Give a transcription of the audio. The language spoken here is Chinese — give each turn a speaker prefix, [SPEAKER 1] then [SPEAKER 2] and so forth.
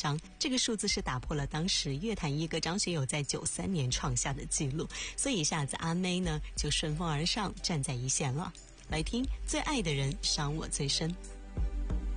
[SPEAKER 1] 张，这个数字是打破了当时乐坛一哥张学友在93年创下的记录，所以一下子阿妹呢就顺风而上，站在一线了。来听《最爱的人伤我最深》。